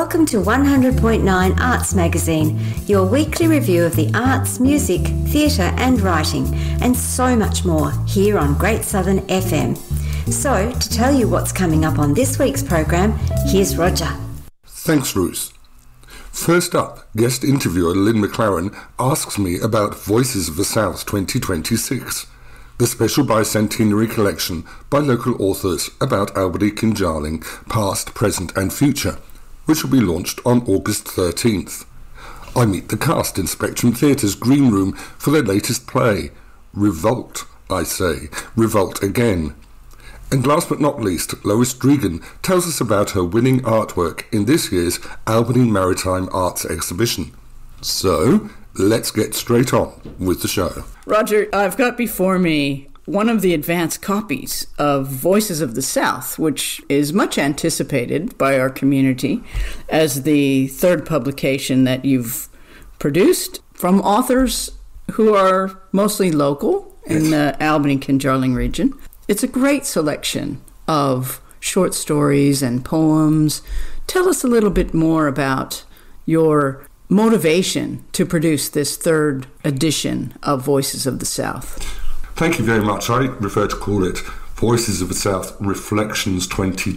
Welcome to 100.9 Arts Magazine, your weekly review of the arts, music, theatre and writing, and so much more here on Great Southern FM. So, to tell you what's coming up on this week's program, here's Roger. Thanks, Ruth. First up, guest interviewer Lynn McLaren asks me about Voices of the South 2026, the special bicentenary collection by local authors about Albany Kinjarling, past, present and future, which will be launched on August 13th. I meet the cast in Spectrum Theatre's green room for their latest play, Revolt, I say, Revolt Again. And last but not least, Lois Dregan tells us about her winning artwork in this year's Albany Maritime Arts Exhibition. So, let's get straight on with the show. Roger, I've got before me one of the advanced copies of Voices of the South, which is much anticipated by our community as the third publication that you've produced from authors who are mostly local in the Albany Kinjarling region. It's a great selection of short stories and poems. Tell us a little bit more about your motivation to produce this third edition of Voices of the South. Thank you very much. I prefer to call it Voices of the South Reflections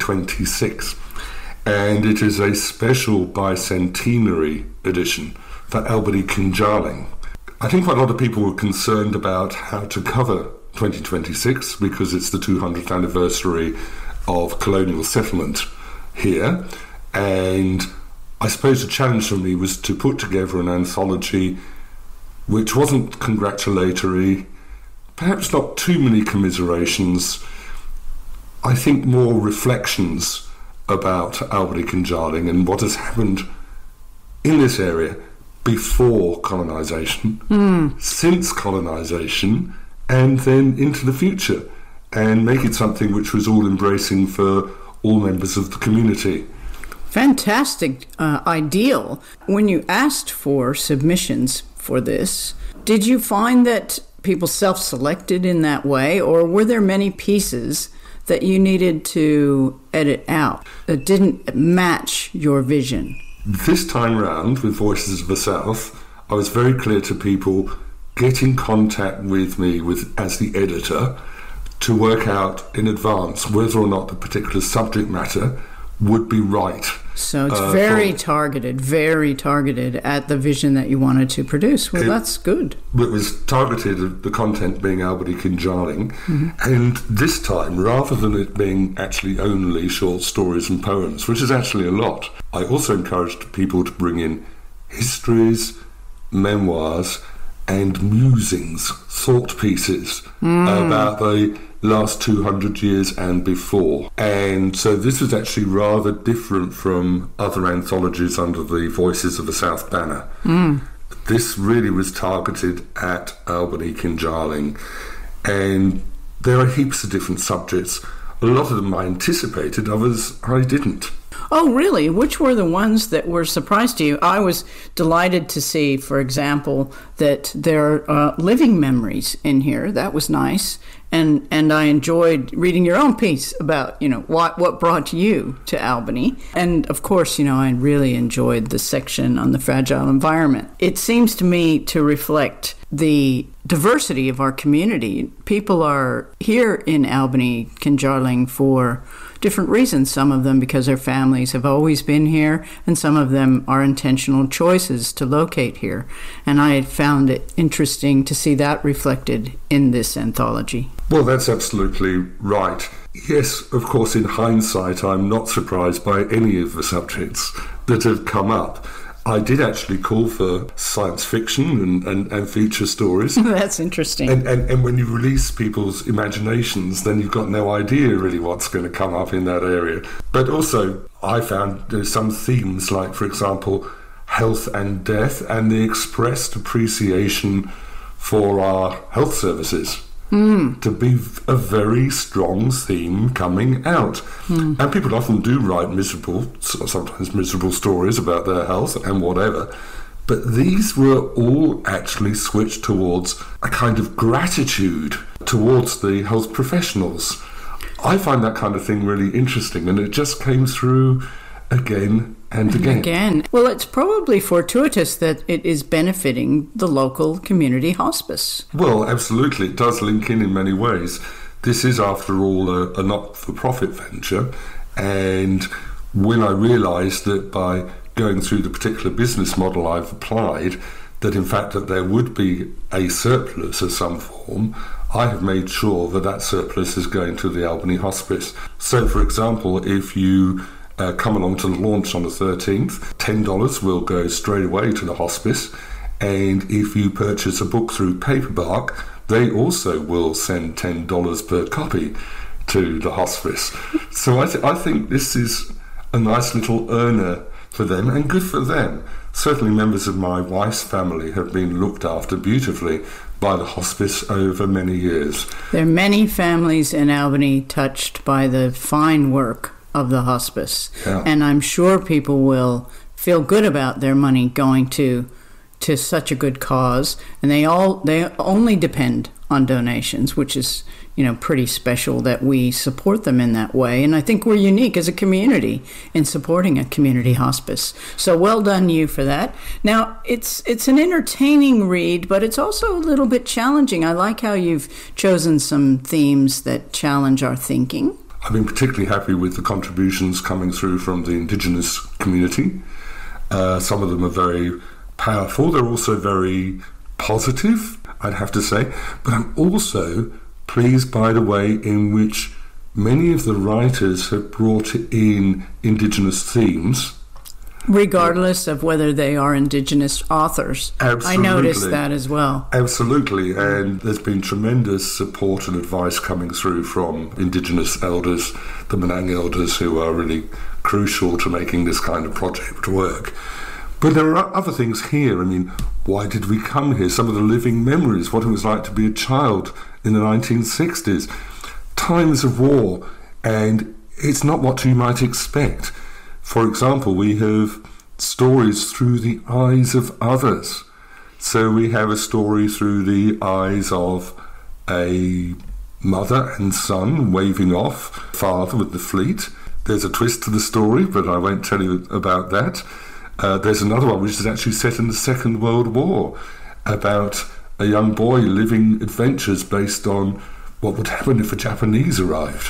2026. And it is a special bicentenary edition for Albany Kinjarling. I think quite a lot of people were concerned about how to cover 2026 because it's the 200th anniversary of colonial settlement here, and I suppose the challenge for me was to put together an anthology which wasn't congratulatory, perhaps not too many commiserations, I think more reflections about Albany Kinjarling and what has happened in this area before colonisation, since colonisation, and then into the future, and make it something which was all-embracing for all members of the community. Fantastic ideal. When you asked for submissions for this, did you find that people self-selected in that way, or were there many pieces that you needed to edit out that didn't match your vision? This time round, with Voices of the South, I was very clear to people get in contact with me as the editor to work out in advance whether or not the particular subject matter would be right. So it's very targeted at the vision that you wanted to produce. Well, that's good. It was targeted at the content being Albany Kinjarling, and this time, rather than it being actually only short stories and poems, which is actually a lot, I also encouraged people to bring in histories, memoirs, and musings, thought pieces about the last 200 years and before. And so this was actually rather different from other anthologies under the Voices of the South banner. This really was targeted at Albany Kinjarling. And there are heaps of different subjects. A lot of them I anticipated, others I didn't. Oh, really? Which were the ones that were surprised to you? I was delighted to see, for example, that there are living memories in here. That was nice. And I enjoyed reading your own piece about, what brought you to Albany. And, of course, I really enjoyed the section on the fragile environment. It seems to me to reflect the diversity of our community. People are here in Albany Kinjarling for different reasons, some of them because their families have always been here, and some of them are intentional choices to locate here. And I found it interesting to see that reflected in this anthology. Well, that's absolutely right. Yes, of course, in hindsight, I'm not surprised by any of the subjects that have come up. I did actually call for science fiction and feature stories. That's interesting. And when you release people's imaginations, then you've got no idea really what's going to come up in that area. But also, I found there's some themes like, for example, health and death and the expressed appreciation for our health services. To be a very strong theme coming out. And people often do write sometimes miserable stories about their health and whatever, but these were all actually switched towards a kind of gratitude towards the health professionals. I find that kind of thing really interesting, and it just came through again and again. Well, it's probably fortuitous that it is benefiting the local community hospice. Well, absolutely. It does link in many ways. This is, after all, a not-for-profit venture. And when I realised that by going through the particular business model I've applied, that in fact that there would be a surplus of some form, I have made sure that that surplus is going to the Albany Hospice. So, for example, if you come along to the launch on the 13th, $10 will go straight away to the hospice. And if you purchase a book through Paperbark, they also will send $10 per copy to the hospice. So I think this is a nice little earner for them, and good for them. Certainly members of my wife's family have been looked after beautifully by the hospice over many years. There are many families in Albany touched by the fine work of the hospice. Yeah. And I'm sure people will feel good about their money going to such a good cause. And they only depend on donations, which is, pretty special that we support them in that way. And I think we're unique as a community in supporting a community hospice. So well done you for that. Now, it's an entertaining read, but it's also a little bit challenging. I like how you've chosen some themes that challenge our thinking. I've been particularly happy with the contributions coming through from the Indigenous community. Some of them are very powerful. They're also very positive, I'd have to say. But I'm also pleased by the way in which many of the writers have brought in Indigenous themes. Regardless of whether they are Indigenous authors. Absolutely. I noticed that as well. Absolutely, and there's been tremendous support and advice coming through from Indigenous elders, the Menang elders, who are really crucial to making this kind of project work. But there are other things here. I mean, why did we come here? Some of the living memories, what it was like to be a child in the 1960s. Times of war, and it's not what you might expect. For example, we have stories through the eyes of others. So we have a story through the eyes of a mother and son waving off, father with the fleet. There's a twist to the story, but I won't tell you about that. There's another one which is actually set in the Second World War, about a young boy living adventures based on what would happen if the Japanese arrived.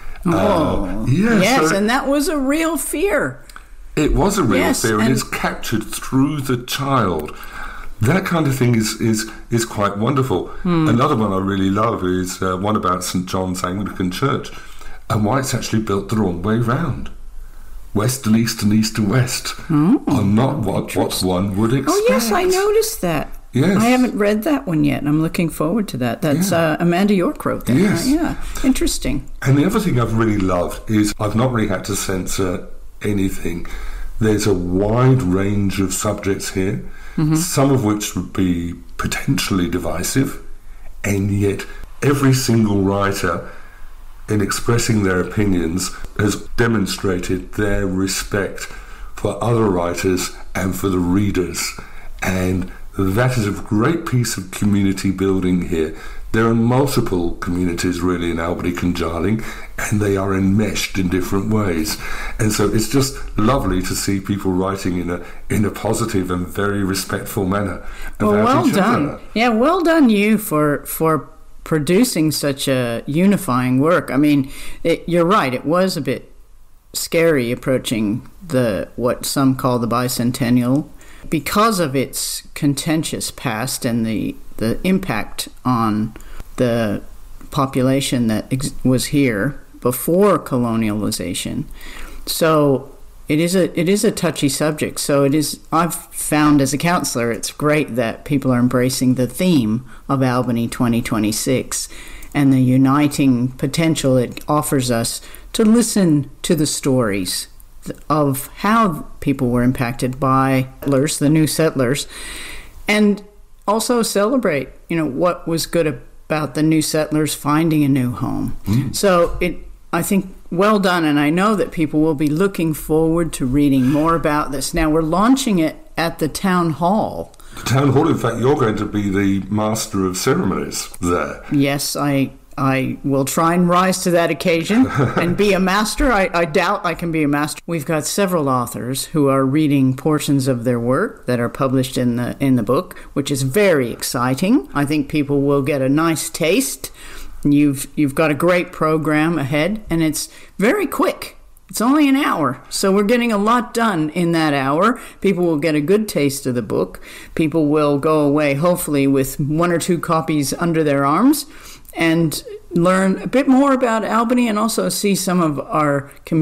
Yes, and that was a real fear. It was a real fear, and it's captured through the child. That kind of thing is quite wonderful. Another one I really love is one about St. John's Anglican Church, and why it's actually built the wrong way round. West and east and east and west are not what one would expect. Oh, yes, I noticed that. Yes. I haven't read that one yet, and I'm looking forward to that. That's Amanda York wrote that. Yes. Yeah, interesting. And the other thing I've really loved is I've not really had to censor anything. There's a wide range of subjects here, some of which would be potentially divisive, and yet every single writer, in expressing their opinions, has demonstrated their respect for other writers and for the readers. And that is a great piece of community building here. There are multiple communities really in Albany Conjarling, and they are enmeshed in different ways. And so it's just lovely to see people writing in a positive and very respectful manner about each other. Yeah, well done you for producing such a unifying work. I mean, you're right, it was a bit scary approaching what some call the bicentennial, because of its contentious past and the impact on the population that was here before colonialization. So it is a touchy subject. So it is. I've found as a counselor, it's great that people are embracing the theme of Albany 2026 and the uniting potential it offers us to listen to the stories of how people were impacted by the new settlers, and also celebrate, what was good about the new settlers finding a new home. So I think, well done, and I know that people will be looking forward to reading more about this. Now, we're launching it at the Town Hall. The Town Hall, in fact, you're going to be the master of ceremonies there. Yes, I I will try and rise to that occasion and be a master. I doubt I can be a master. We've got several authors who are reading portions of their work that are published in the book, which is very exciting. I think people will get a nice taste. You've got a great program ahead, and it's very quick. It's only an hour, so we're getting a lot done in that hour. People will get a good taste of the book. People will go away, hopefully, with 1 or 2 copies under their arms and learn a bit more about Albany and also see some of our community